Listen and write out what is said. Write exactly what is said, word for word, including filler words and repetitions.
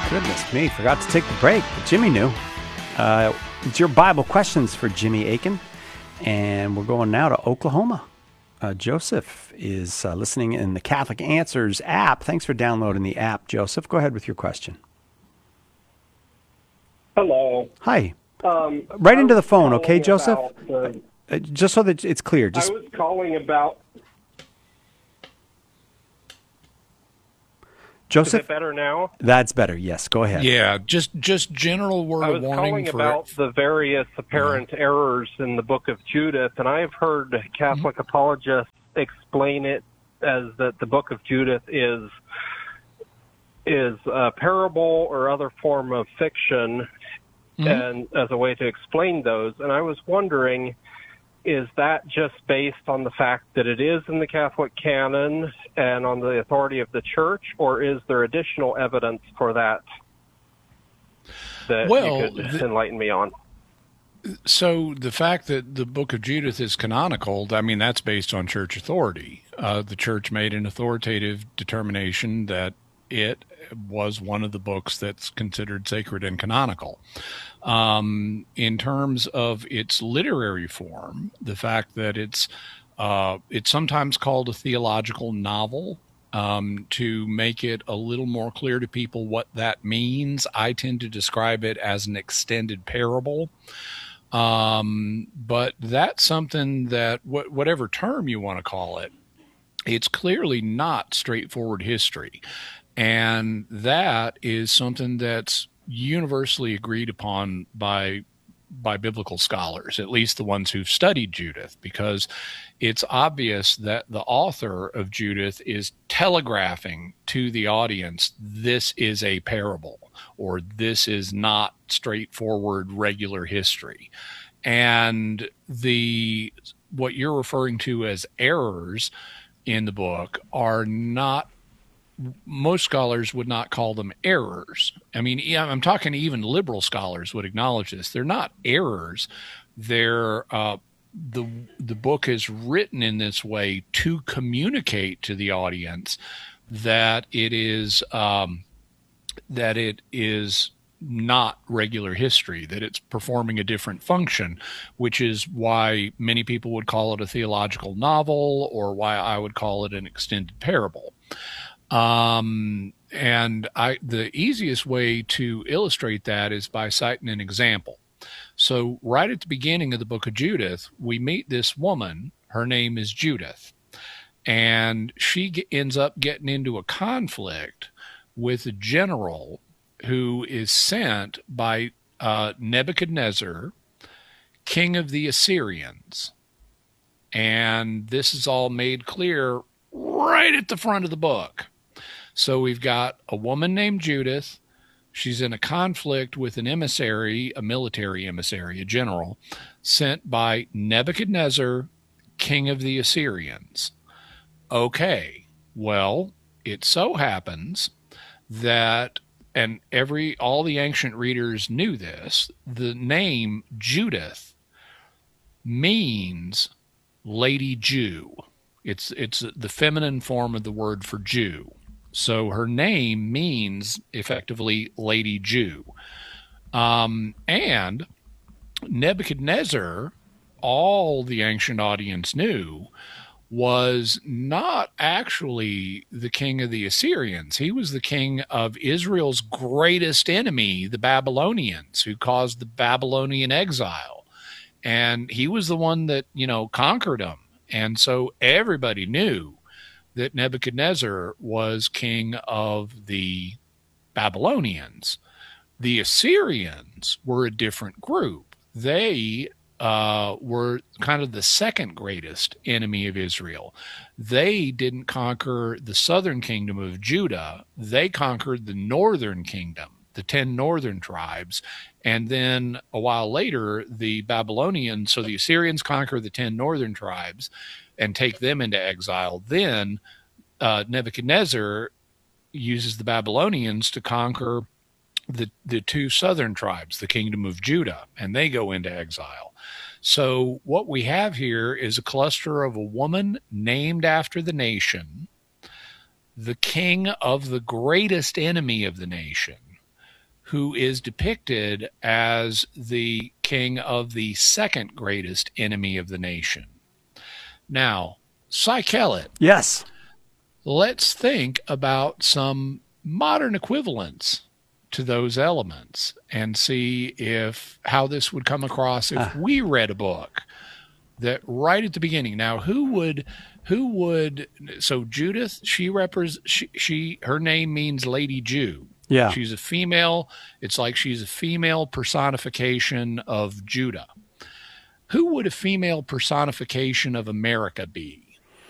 Goodness me, forgot to take the break, but Jimmy knew. Uh, it's your Bible questions for Jimmy Akin, and we're going now to Oklahoma. Uh, Joseph is uh, listening in the Catholic Answers app. Thanks for downloading the app, Joseph. Go ahead with your question. Hello. Hi. Um, right into the phone, okay, Joseph? The, uh, just so that it's clear. Just... I was calling about... Joseph? Is it better now? That's better, yes. Go ahead. Yeah, just just general word I was of warning calling for about the various apparent yeah. errors in the Book of Judith, and I've heard Catholic mm-hmm. apologists explain it as that the Book of Judith is is a parable or other form of fiction, mm-hmm. and as a way to explain those. And I was wondering, is that just based on the fact that it is in the Catholic canon and on the authority of the Church, or is there additional evidence for that that well, you could the, enlighten me on? So the fact that the Book of Judith is canonical, I mean, that's based on Church authority. Uh, the Church made an authoritative determination that it was one of the books that's considered sacred and canonical. Um, in terms of its literary form, the fact that it's uh, it's sometimes called a theological novel, um, to make it a little more clear to people what that means, I tend to describe it as an extended parable. Um, but that's something that, wh- whatever term you want to call it, it's clearly not straightforward history. And that is something that's universally agreed upon by by biblical scholars, at least the ones who've studied Judith, because it's obvious that the author of Judith is telegraphing to the audience, this is a parable, or this is not straightforward regular history. And the what you're referring to as errors in the book are not, most scholars would not call them errors. I mean, I'm talking even liberal scholars would acknowledge this. They're not errors. They're uh, the the book is written in this way to communicate to the audience that it is um, that it is not regular history, that it's performing a different function, which is why many people would call it a theological novel, or why I would call it an extended parable. Um, and I, the easiest way to illustrate that is by citing an example. So right at the beginning of the Book of Judith, we meet this woman. Her name is Judith, and she ge- ends up getting into a conflict with a general who is sent by uh, Nebuchadnezzar, king of the Assyrians. And this is all made clear right at the front of the book. So we've got a woman named Judith. She's in a conflict with an emissary, a military emissary, a general, sent by Nebuchadnezzar, king of the Assyrians. Okay, well, it so happens that, and every all the ancient readers knew this, the name Judith means Lady Jew. It's it's the feminine form of the word for Jew. So her name means effectively Lady Jew. Um, and Nebuchadnezzar, all the ancient audience knew, was not actually the king of the Assyrians. He was the king of Israel's greatest enemy, the Babylonians, who caused the Babylonian exile. And he was the one that, you know, conquered them. And so everybody knew that Nebuchadnezzar was king of the Babylonians. The Assyrians were a different group. They uh, were kind of the second greatest enemy of Israel. They didn't conquer the southern kingdom of Judah. They conquered the northern kingdom, the ten northern tribes. And then a while later, the Babylonians, so the Assyrians conquer the ten northern tribes and take them into exile. Then uh, Nebuchadnezzar uses the Babylonians to conquer the, the two southern tribes, the kingdom of Judah, and they go into exile. So what we have here is a cluster of a woman named after the nation, the king of the greatest enemy of the nation, who is depicted as the king of the second greatest enemy of the nation. Now, Cy Kellett. Yes. Let's think about some modern equivalents to those elements and see if how this would come across if uh. we read a book that right at the beginning. Now, who would, who would, so Judith, she repres, she, she, her name means Lady Jew. Yeah. She's a female. It's like she's a female personification of Judah. Who would a female personification of America be?